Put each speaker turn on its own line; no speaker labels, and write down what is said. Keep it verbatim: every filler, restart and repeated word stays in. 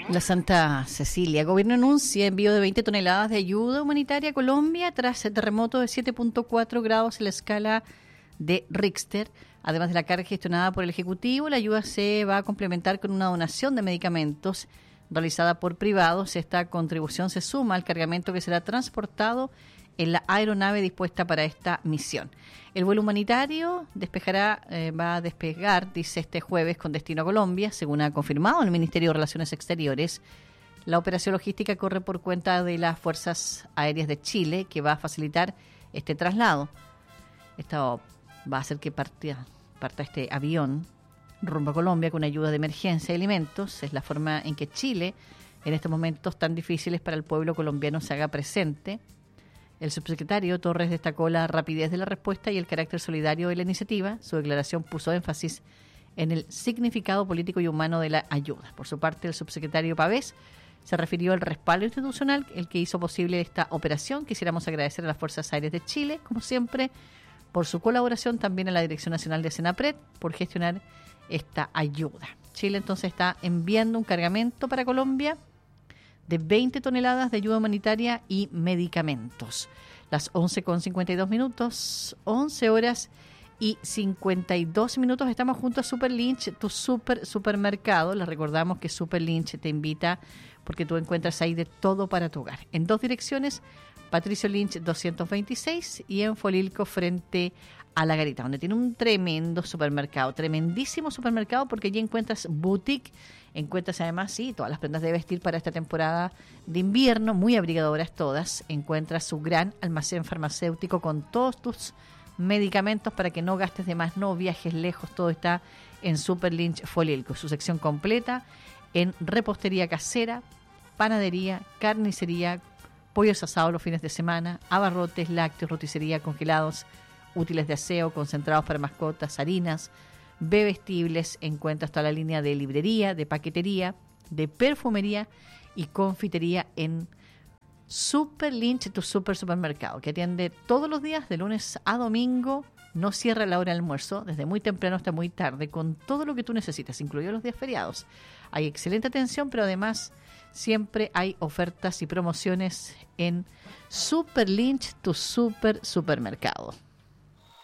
La Santa Cecilia. Gobierno anuncia envío de veinte toneladas de ayuda humanitaria a Colombia tras el terremoto de siete punto cuatro grados en la escala de Richter. Además de la carga gestionada por el Ejecutivo, la ayuda se va a complementar con una donación de medicamentos realizada por privados. Esta contribución se suma al cargamento que será transportado en la aeronave dispuesta para esta misión. El vuelo humanitario despejará, eh, va a despegar, dice, este jueves con destino a Colombia, según ha confirmado el Ministerio de Relaciones Exteriores. La operación logística corre por cuenta de las Fuerzas Aéreas de Chile, que va a facilitar este traslado. Esto va a hacer que parta, parta este avión rumbo a Colombia con ayuda de emergencia y alimentos. Es la forma en que Chile, en estos momentos tan difíciles para el pueblo colombiano, se haga presente. El subsecretario Torres destacó la rapidez de la respuesta y el carácter solidario de la iniciativa. Su declaración puso énfasis en el significado político y humano de la ayuda. Por su parte, el subsecretario Pavés se refirió al respaldo institucional, el que hizo posible esta operación. Quisiéramos agradecer a las Fuerzas Aéreas de Chile, como siempre, por su colaboración, también a la Dirección Nacional de Senapred, por gestionar esta ayuda. Chile entonces está enviando un cargamento para Colombia de veinte toneladas de ayuda humanitaria y medicamentos. Las once con cincuenta y dos minutos, once horas y cincuenta y dos minutos. Estamos junto a Super Lynch, tu super supermercado. Les recordamos que Super Lynch te invita porque tú encuentras ahí de todo para tu hogar. En dos direcciones, Patricio Lynch doscientos veintiséis y en Folilco frente a La Garita, donde tiene un tremendo supermercado, tremendísimo supermercado, porque allí encuentras boutique, encuentras además, sí, todas las prendas de vestir para esta temporada de invierno, muy abrigadoras todas. Encuentras su gran almacén farmacéutico con todos tus medicamentos para que no gastes de más, no viajes lejos, todo está en Super Lynch Folilco. Su sección completa en repostería casera, panadería, carnicería, pollos asados los fines de semana, abarrotes, lácteos, roticería, congelados, útiles de aseo, concentrados para mascotas, harinas, bebestibles. Encuentras toda la línea de librería, de paquetería, de perfumería y confitería en Super Lynch, tu super supermercado, que atiende todos los días de lunes a domingo. No cierra a la hora del almuerzo, desde muy temprano hasta muy tarde, con todo lo que tú necesitas, incluidos los días feriados. Hay excelente atención, pero además siempre hay ofertas y promociones en Super Lynch, tu super supermercado.